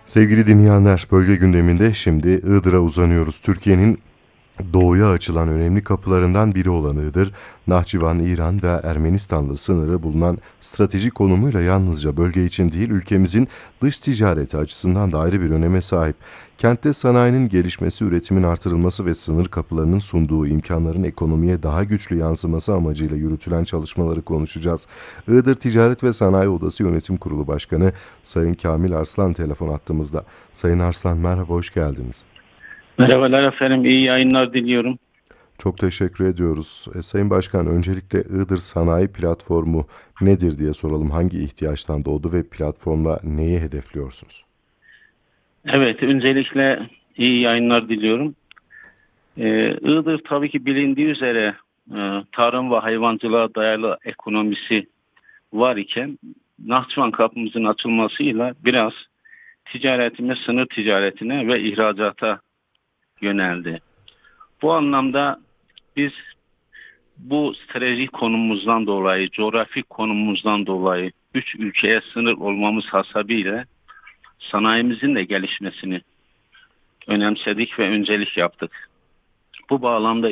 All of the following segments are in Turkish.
Sevgili dinleyenler, bölge gündeminde şimdi Iğdır'a uzanıyoruz. Türkiye'nin doğuya açılan önemli kapılarından biri olan Iğdır, Nahçıvan, İran ve Ermenistan'la sınırı bulunan stratejik konumuyla yalnızca bölge için değil, ülkemizin dış ticareti açısından da ayrı bir öneme sahip. Kentte sanayinin gelişmesi, üretimin artırılması ve sınır kapılarının sunduğu imkanların ekonomiye daha güçlü yansıması amacıyla yürütülen çalışmaları konuşacağız. Iğdır Ticaret ve Sanayi Odası Yönetim Kurulu Başkanı Sayın Kamil Arslan telefon attığımızda. Sayın Arslan, merhaba, hoş geldiniz. Merhabalar efendim, iyi yayınlar diliyorum. Çok teşekkür ediyoruz. Sayın Başkan, öncelikle Iğdır Sanayi Platformu nedir diye soralım. Hangi ihtiyaçtan doğdu ve platformla neyi hedefliyorsunuz? Evet, öncelikle iyi yayınlar diliyorum. Iğdır tabii ki bilindiği üzere tarım ve hayvancılığa dayalı ekonomisi var iken Nahçıvan kapımızın açılmasıyla biraz ticaretimiz sınır ticaretine ve ihracata yöneldi. Bu anlamda biz bu stratejik konumumuzdan dolayı, coğrafik konumumuzdan dolayı 3 ülkeye sınır olmamız hasebiyle sanayimizin de gelişmesini önemsedik ve öncelik yaptık. Bu bağlamda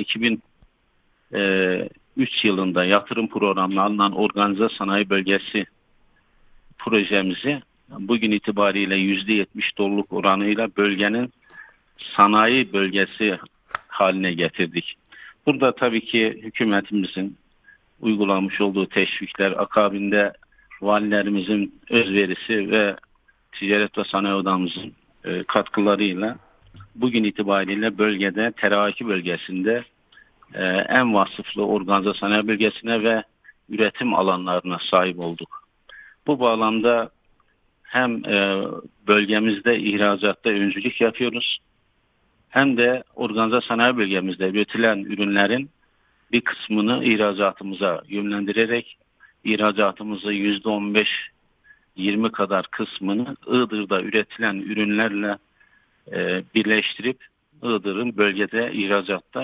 2003 yılında yatırım programına alınan organize sanayi bölgesi projemizi bugün itibariyle %70 doluluk oranıyla bölgenin sanayi bölgesi haline getirdik. Burada tabii ki hükümetimizin uygulamış olduğu teşvikler akabinde valilerimizin özverisi ve Ticaret ve Sanayi Odamızın katkılarıyla bugün itibariyle bölgede, terakki bölgesinde en vasıflı organize sanayi bölgesine ve üretim alanlarına sahip olduk. Bu bağlamda hem bölgemizde ihracatta öncülük yapıyoruz, hem de organize sanayi bölgemizde üretilen ürünlerin bir kısmını ihracatımıza yönlendirerek ihracatımızı %15-20 kadar kısmını Iğdır'da üretilen ürünlerle birleştirip Iğdır'ın bölgede ihracatta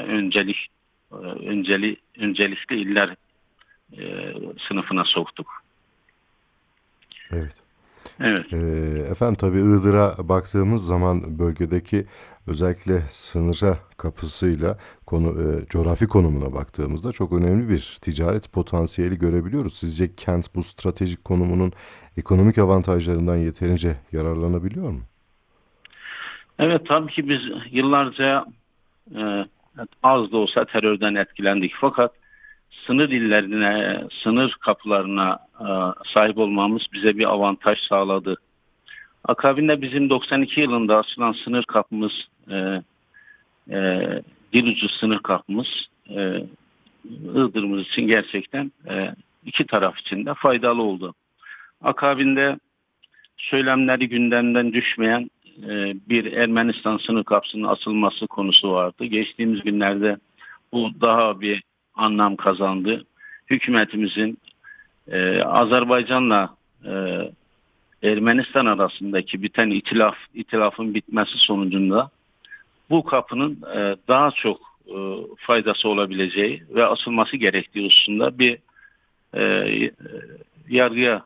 öncelikli iller sınıfına soktuk. Evet. Evet. Efendim, tabii Iğdır'a baktığımız zaman bölgedeki özellikle sınıra kapısıyla coğrafi konumuna baktığımızda çok önemli bir ticaret potansiyeli görebiliyoruz. Sizce kent bu stratejik konumunun ekonomik avantajlarından yeterince yararlanabiliyor mu? Evet, tabii ki biz yıllarca e, az da olsa terörden etkilendik. Fakat sınır illerine, sınır kapılarına sahip olmamız bize bir avantaj sağladı. Akabinde bizim 92 yılında açılan sınır kapımız, e, Dilucu sınır kapımız Iğdır'ımız için gerçekten iki taraf için de faydalı oldu. Akabinde söylemleri gündemden düşmeyen bir Ermenistan sınır kapısının açılması konusu vardı. Geçtiğimiz günlerde bu daha bir anlam kazandı. Hükümetimizin Azerbaycan'la Ermenistan arasındaki biten itilafın bitmesi sonucunda bu kapının daha çok faydası olabileceği ve açılması gerektiği hususunda bir e, yargıya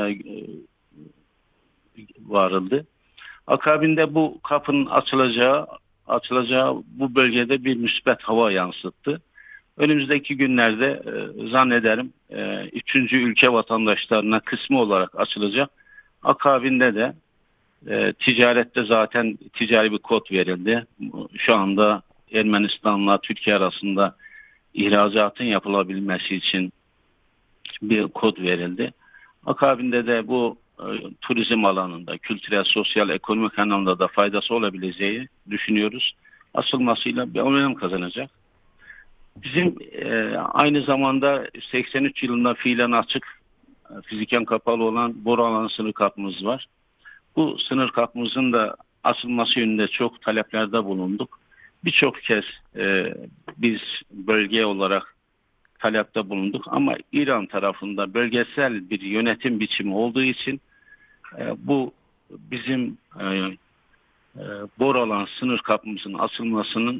varıldı. Akabinde bu kapının açılacağı bu bölgede bir müsbet hava yansıttı. Önümüzdeki günlerde zannederim üçüncü ülke vatandaşlarına kısmı olarak açılacak. Akabinde de ticarette zaten ticari bir kod verildi. Şu anda Ermenistan'la Türkiye arasında ihracatın yapılabilmesi için bir kod verildi. Akabinde de bu turizm alanında, kültürel, sosyal, ekonomik anlamda da faydası olabileceği düşünüyoruz. Açılmasıyla bir önem kazanacak. Bizim aynı zamanda 83 yılında fiilen açık, fiziken kapalı olan boru alanı sınır kapımız var. Bu sınır kapımızın da açılması yönünde çok taleplerde bulunduk. Birçok kez biz bölge olarak talepte bulunduk ama İran tarafında bölgesel bir yönetim biçimi olduğu için bu bizim Boralan sınır kapımızın açılmasının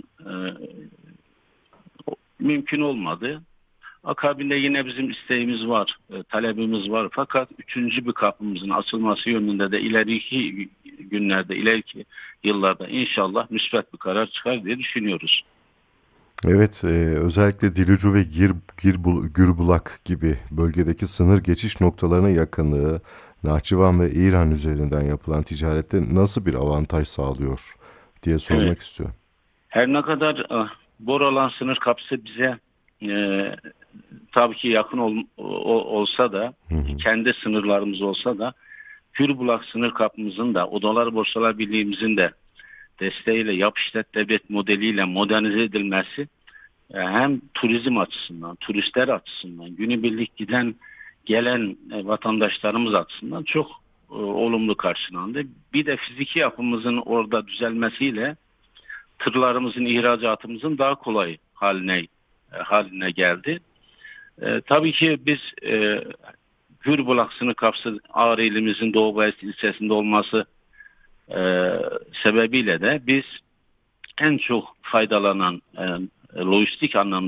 mümkün olmadı. Akabinde yine bizim isteğimiz var, talebimiz var. Fakat üçüncü bir kapımızın açılması yönünde de ileriki günlerde, ileriki yıllarda inşallah müsbet bir karar çıkar diye düşünüyoruz. Evet, özellikle Dilucu ve Gürbulak gibi bölgedeki sınır geçiş noktalarına yakınlığı, Nahçıvan ve İran üzerinden yapılan ticarette nasıl bir avantaj sağlıyor diye Evet. sormak istiyorum. Her ne kadar Boralan sınır kapısı bize e, tabii ki yakın olsa da, Hı hı. kendi sınırlarımız olsa da, Gürbulak sınır kapımızın da, Odalar Borsalar Birliği'mizin de desteğiyle, yap işlet devlet modeliyle modernize edilmesi hem turizm açısından, turistler açısından, günübirlik gelen vatandaşlarımız açısından çok olumlu karşılandı. Bir de fiziki yapımızın orada düzelmesiyle tırlarımızın, ihracatımızın daha kolay haline geldi. Tabii ki biz Gürbulak sınır kapısı Ağrı ilimizin Doğu Bayezid ilçesinde olması sebebiyle de biz en çok faydalanan lojistik anlamda